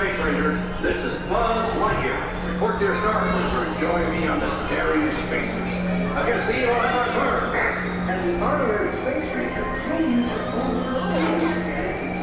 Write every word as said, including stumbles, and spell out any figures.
Space Rangers. This is Buzz Lightyear. Report to your star cruiser and join me on this daring space mission. I can see you on our turn. As an honorary space ranger, you'll use your own personality